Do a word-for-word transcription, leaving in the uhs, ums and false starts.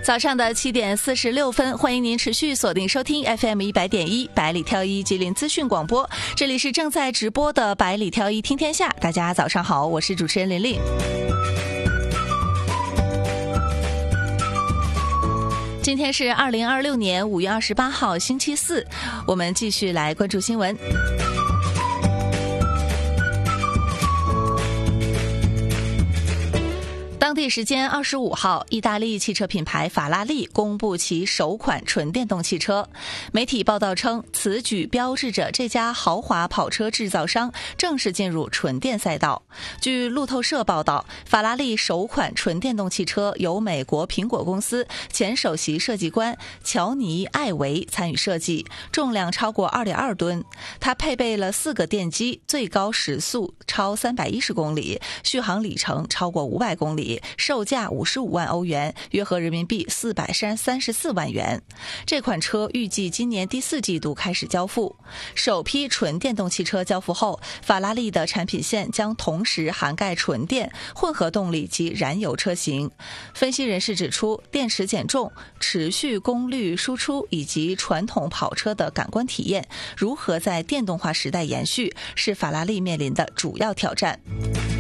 早上的七点四十六分，欢迎您持续锁定收听 F M 一百点一百里挑一吉林资讯广播，这里是正在直播的百里挑一听天下。大家早上好，我是主持人琳琳。今天是二零二六年五月二十八号星期四，我们继续来关注新闻。当地时间二十五号，意大利汽车品牌法拉利公布其首款纯电动汽车。媒体报道称，此举标志着这家豪华跑车制造商正式进入纯电赛道。据路透社报道，法拉利首款纯电动汽车由美国苹果公司前首席设计官乔尼·艾维参与设计，重量超过 二点二吨。它配备了四个电机，最高时速超三百一十公里，续航里程超过五百公里。售价五十五万欧元，约合人民币四百三十四万元。这款车预计今年第四季度开始交付。首批纯电动汽车交付后，法拉利的产品线将同时涵盖纯电、混合动力及燃油车型。分析人士指出，电池减重、持续功率输出以及传统跑车的感官体验如何在电动化时代延续，是法拉利面临的主要挑战。